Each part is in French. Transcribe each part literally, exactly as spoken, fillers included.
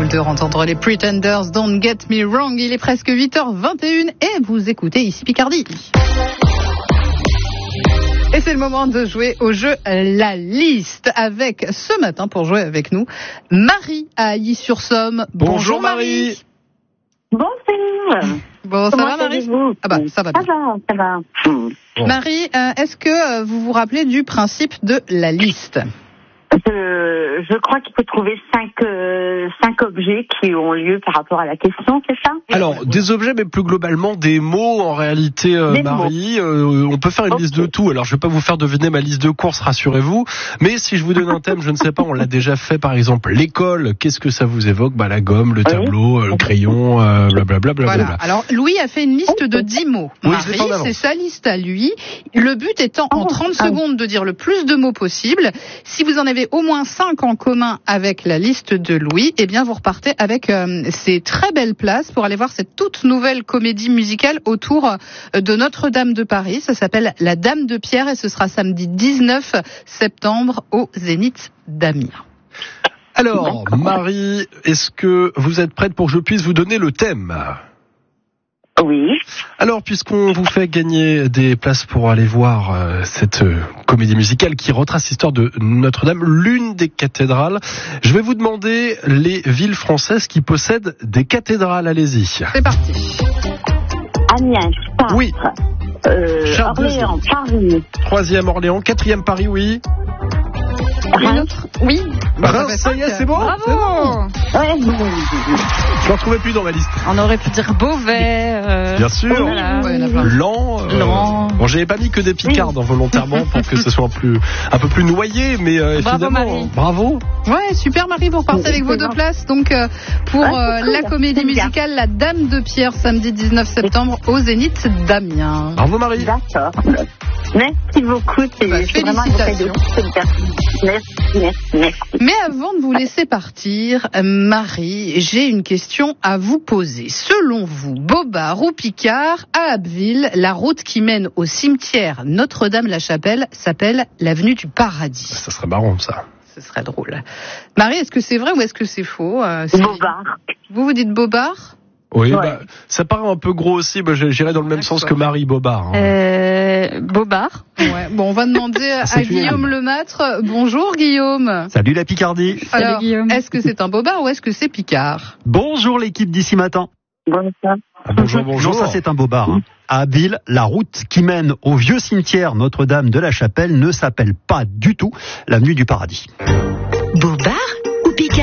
de entendre les Pretenders, Don't Get Me Wrong. Il est presque huit heures vingt et une et vous écoutez ici Picardie. Et c'est le moment de jouer au jeu La Liste avec, ce matin, pour jouer avec nous, Marie à Ailly-sur-Somme. Bonjour, Bonjour Marie. Bonjour. Bon, ça Comment va Marie? Ah bah, ça va bien. Ça va, ça va. Bon. Marie, euh, est-ce que euh, vous vous rappelez du principe de la liste? Je, je crois qu'il faut trouver cinq, euh, cinq objets qui ont lieu par rapport à la question, c'est ça? Alors, oui. Des objets, mais plus globalement des mots en réalité, euh, Marie. Euh, on peut faire une okay. liste de tout. Alors, je vais pas vous faire deviner ma liste de courses, rassurez-vous. Mais si je vous donne un thème, je ne sais pas, on l'a déjà fait, par exemple, l'école. Qu'est-ce que ça vous évoque? Bah, la gomme, le tableau, oui. le crayon, euh, blablabla. Bla, voilà. Bla. Alors, Louis a fait une liste de dix mots. Oui, Marie, c'est sa liste à lui. Le but étant, en trente secondes, de dire le plus de mots possible. Si vous en avez au moins cinq en commun avec la liste de Louis, eh bien vous repartez avec euh, ces très belles places pour aller voir cette toute nouvelle comédie musicale autour euh, de Notre-Dame de Paris. Ça s'appelle La Dame de Pierre et ce sera samedi dix-neuf septembre au Zénith d'Amiens. Alors, Marie, est-ce que vous êtes prête pour que je puisse vous donner le thème ? Oui. Alors, puisqu'on vous fait gagner des places pour aller voir euh, cette euh, comédie musicale qui retrace l'histoire de Notre-Dame, l'une des cathédrales, je vais vous demander les villes françaises qui possèdent des cathédrales. Allez-y. C'est parti. Amiens, Chartres, oui. euh, Chartres, Orléans, Paris. Troisième, Orléans. Quatrième, Paris, oui. Reims. Oui. Bah, Reims, ça y est, c'est bon. Bravo. C'est bon. Ouais. Je n'en trouvais plus dans ma liste. On aurait pu dire Beauvais. Euh... Bien sûr. Voilà. Lan. Euh... Lan. Bon, j'avais pas mis que des picardes oui. volontairement pour que ce soit plus, un peu plus noyé, mais euh, bravo, finalement, Marie. Bravo. Ouais, super Marie, vous repartez avec vos deux places. Donc euh, pour euh, cool. la comédie musicale La Dame de Pierre, samedi dix-neuf septembre au Zénith d'Amiens. Bravo Marie. D'accord. Merci beaucoup. C'est, bah, c'est félicitations. Merci, merci, merci. Mais avant de vous laisser partir, Marie, j'ai une question à vous poser. Selon vous, Bobard ou Picard, à Abbeville, la route qui mène au cimetière Notre-Dame-la-Chapelle s'appelle l'avenue du Paradis. Ça serait marrant ça. Ce serait drôle. Marie, est-ce que c'est vrai ou est-ce que c'est faux? euh, Bobard. Vous vous dites Bobard? Oui, ouais. bah, ça paraît un peu gros aussi. Bah, j'irais dans le même D'accord. sens que Marie Bobard. Hein. Euh, Bobard. Ouais. Bon, on va demander à Guillaume Lemâtre. Bonjour Guillaume. Salut la Picardie. Alors, Salut Guillaume. Est-ce que c'est un Bobard ou est-ce que c'est Picard? Bonjour l'équipe d'ici matin. Bonjour. Ah, bonjour, bonjour. Non, ça c'est un Bobard. Hein. À Abbeville, la route qui mène au vieux cimetière Notre-Dame de la Chapelle ne s'appelle pas du tout l'avenue du Paradis. Bobard ou Picard ?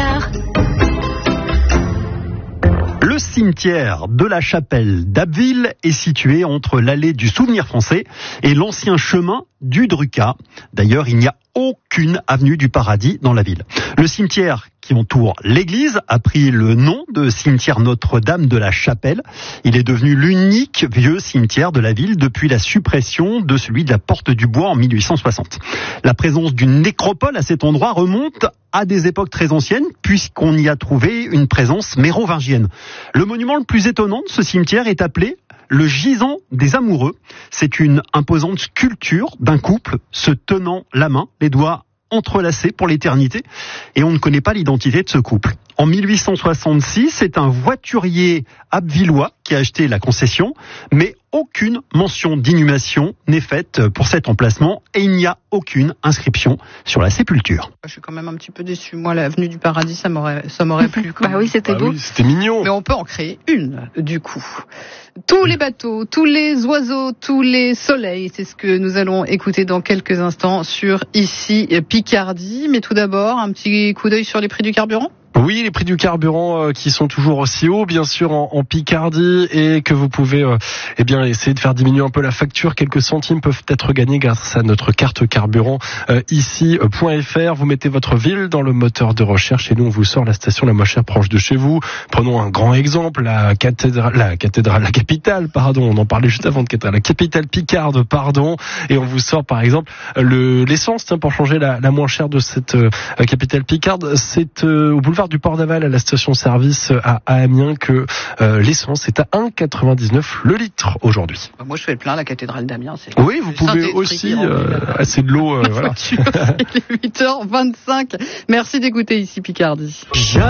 Le cimetière de la Chapelle d'Abbeville est situé entre l'allée du Souvenir français et l'ancien chemin du Drucat. D'ailleurs, il n'y a aucune avenue du Paradis dans la ville. Le cimetière qui entoure l'église a pris le nom de cimetière Notre-Dame de la Chapelle. Il est devenu l'unique vieux cimetière de la ville depuis la suppression de celui de la Porte du Bois en mille huit cent soixante. La présence d'une nécropole à cet endroit remonte à des époques très anciennes puisqu'on y a trouvé une présence mérovingienne. Le monument le plus étonnant de ce cimetière est appelé le gisant des amoureux. C'est une imposante sculpture d'un couple se tenant la main, les doigts entrelacés pour l'éternité, et on ne connaît pas l'identité de ce couple. En mille huit cent soixante-six, c'est un voiturier abbvillois qui a acheté la concession, mais aucune mention d'inhumation n'est faite pour cet emplacement et il n'y a aucune inscription sur la sépulture. Je suis quand même un petit peu déçu. Moi, l'avenue du Paradis, ça m'aurait, ça m'aurait plu. Bah oui, c'était bah beau. Oui, c'était mignon. Mais on peut en créer une, du coup. Tous les bateaux, tous les oiseaux, tous les soleils, c'est ce que nous allons écouter dans quelques instants sur Ici Picardie. Mais tout d'abord, un petit coup d'œil sur les prix du carburant. Oui, les prix du carburant euh, qui sont toujours aussi hauts, bien sûr, en, en Picardie, et que vous pouvez euh, eh bien essayer de faire diminuer un peu la facture. Quelques centimes peuvent être gagnés grâce à notre carte carburant euh, ici point F R. Vous mettez votre ville dans le moteur de recherche et nous on vous sort la station la moins chère proche de chez vous. Prenons un grand exemple, la cathédrale, la cathédrale, la capitale, pardon. On en parlait juste avant de cathédrale, la capitale picarde, pardon. Et on vous sort par exemple le l'essence, tiens, pour changer la, la moins chère de cette euh, capitale picarde, c'est euh, au boulevard du Port-d'Aval à la station-service à Amiens que euh, l'essence est à un virgule quatre-vingt-dix-neuf le litre aujourd'hui. Moi je fais le plein à la cathédrale d'Amiens. C'est oui, vous pouvez aussi euh, assez de l'eau. Euh, voilà. Il est huit heures vingt-cinq. Merci d'écouter Ici Picardie.